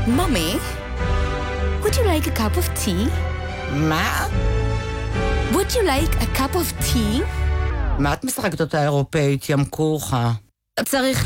Mommy, would you like a cup of tea? מה? Would you like a cup of tea? מה את משחקת אותה אירופאית, ים כורחה? צריך